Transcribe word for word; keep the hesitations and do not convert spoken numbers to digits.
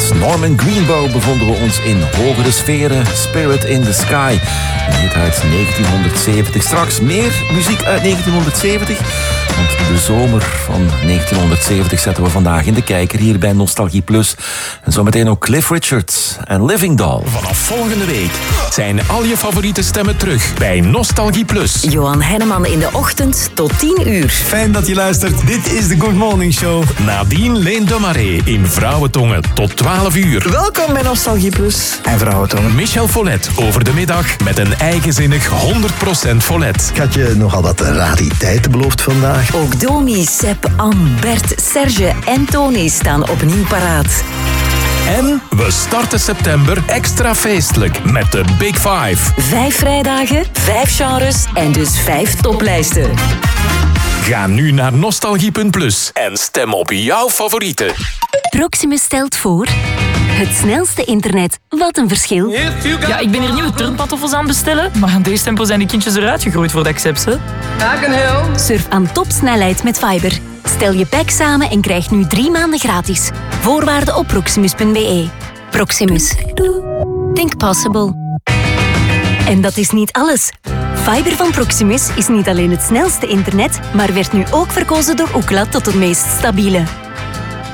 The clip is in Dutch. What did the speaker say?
Norman Greenbaum bevonden we ons in hogere sferen. Spirit in the Sky. Een hit uit negentienhonderdzeventig. Straks meer muziek uit negentienhonderdzeventig. Want de zomer van negentienhonderdzeventig zetten we vandaag in de kijker hier bij Nostalgie Plus. En zometeen ook Cliff Richard en Living Doll. Vanaf volgende week zijn al je favoriete stemmen terug bij Nostalgie Plus. Johan Henneman in de ochtend tot tien uur. Fijn dat je luistert. Dit is de Good Morning Show. Nadien Leen de Marais in Vrouwentongen tot twaalf uur. Welkom bij Nostalgie Plus. En Vrouwentongen. Michel Follet over de middag met een eigenzinnig honderd procent Follet. Ik had je nogal wat rariteiten beloofd vandaag. Ook Domi, Sepp, Anne, Bert, Serge en Tony staan opnieuw paraat. En we starten september extra feestelijk met de Big Five. Vijf vrijdagen, vijf genres en dus vijf toplijsten. Ga nu naar nostalgie punt plus en stem op jouw favorieten. Proximus stelt voor... Het snelste internet. Wat een verschil. Ja, ik ben hier nieuwe turnpantoffels aan het bestellen, maar aan deze tempo zijn die kindjes eruit gegooid voor de accepts, hè? Surf aan topsnelheid met Fiber. Stel je pack samen en krijg nu drie maanden gratis. Voorwaarden op proximus punt be. Proximus. Think possible. En dat is niet alles. Fiber van Proximus is niet alleen het snelste internet, maar werd nu ook verkozen door Ookla tot het meest stabiele.